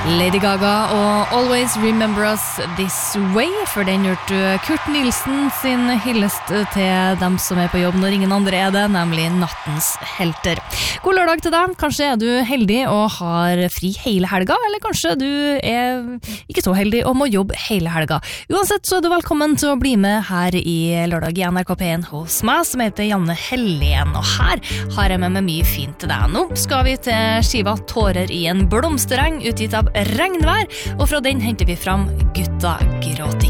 Lady Gaga og Always Remember Us This Way. For den hørte Kurt Nielsen sin hyllest til dem som på jobb når ingen andre det, nemlig nattens helter. God lørdag til deg. Kanskje du heldig og har fri hele helga, eller kanskje du ikke så heldig og må jobbe hele helga. Uansett så du velkommen til å bli med her i lørdag i NRK P1 hos meg, som heter Janne Hellén. Og her har jeg med meg mye fint til deg. Nå skal vi til skiva Tårer i en blomstereng, utgitt av Regnvær, og fra den henter vi fram Gutta gråting.